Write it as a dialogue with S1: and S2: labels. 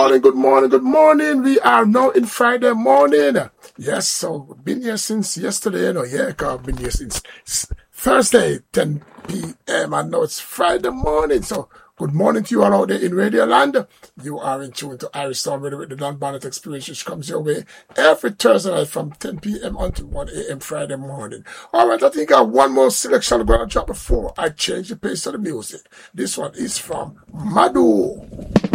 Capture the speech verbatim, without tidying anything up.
S1: Morning, good morning, good morning. We are now in Friday morning. Yes, so we've been here since yesterday, you know, yeah, I've been here since Thursday, ten p.m. and now it's Friday morning. So good morning to you all out there in Radio Land. You are in tune to Irish Sound Radio with the Don Bonnet Experience, which comes your way every Thursday night from ten p.m. until one a.m. Friday morning. All right, I think I have one more selection I'm going to drop before I change the pace of the music. This one is from Madu.